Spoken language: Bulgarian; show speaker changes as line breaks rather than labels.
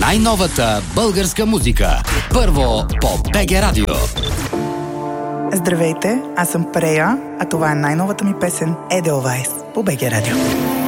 Най-новата българска музика. Първо по БГ Радио.
Здравейте, аз съм Прея, а това е най-новата ми песен Edelweiss по БГ Радио.